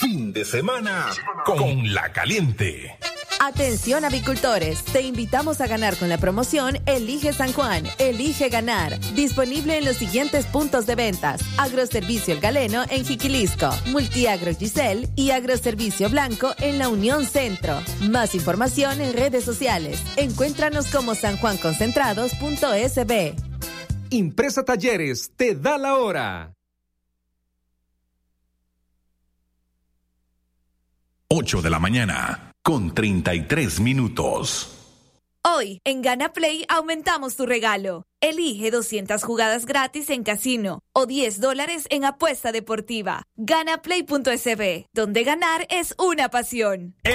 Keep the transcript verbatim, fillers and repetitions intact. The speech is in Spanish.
fin de semana con La Caliente. Atención avicultores, te invitamos a ganar con la promoción Elige San Juan, elige ganar. Disponible en los siguientes puntos de ventas: Agroservicio El Galeno en Jiquilisco, Multiagro Giselle y Agroservicio Blanco en la Unión Centro. Más información en redes sociales. Encuéntranos como sanjuanconcentrados punto es be. Impresa Talleres te da la hora. ocho de la mañana con treinta y tres minutos. Hoy, en Gana Play, aumentamos tu regalo. Elige doscientas jugadas gratis en casino o diez dólares en apuesta deportiva. Ganaplay punto es be, donde ganar es una pasión.